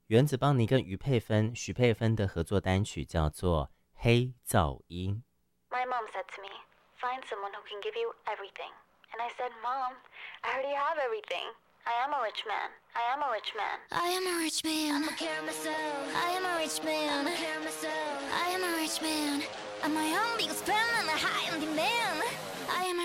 原子邦尼跟于佩芬、许佩芬的合作单曲叫做《黑噪音》。 My mom said to me, find someone who can give you everything. And I said, Mom, I already have everything. I am a rich man. I am a rich man. I am a rich man. I'm a care of myself. I am a rich man. I'm a care of myself. I am a rich man. I'm my own biggest fan and a high on demand. I am a